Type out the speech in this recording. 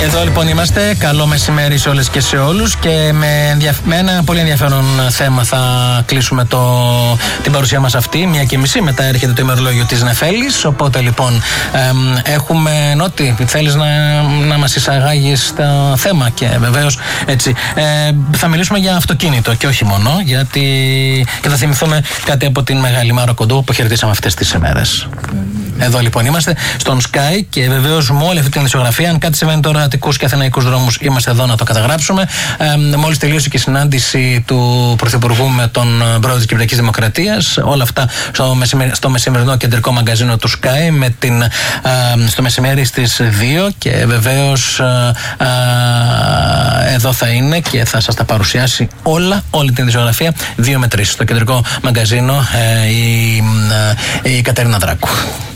Εδώ λοιπόν είμαστε. Καλό μεσημέρι σε όλες και σε όλους. Και με ένα πολύ ενδιαφέρον θέμα θα κλείσουμε την παρουσία μας αυτή. 1:30 μετά έρχεται το ημερολόγιο της Νεφέλης. Οπότε λοιπόν έχουμε Νότι, θέλεις να μας εισαγάγεις στο θέμα. Και βεβαίως έτσι θα μιλήσουμε για αυτοκίνητο και όχι μόνο, γιατί και θα θυμηθούμε κάτι από την μεγάλη Μάρο Κοντού που χαιρετήσαμε αυτές τις ημέρες. Εδώ λοιπόν είμαστε στον Sky και βεβαίως με όλη αυτή την ισογραφία. Αν κάτι συμβαίνει τώρα Αττικούς και Αθηναϊκούς δρόμους, είμαστε εδώ να το καταγράψουμε. Μόλις τελείωσε και η συνάντηση του Πρωθυπουργού με τον Πρόεδρο της Κυπριακής Δημοκρατίας. Όλα αυτά στο μεσημερινό κεντρικό μαγκαζίνο του Sky στο μεσημέρι στις 2. Και βεβαίως εδώ θα είναι και θα σας τα παρουσιάσει όλη την ισογραφία 2 με 3 στο κεντρικό μαγκαζίνο η Κατερίνα Δράκου.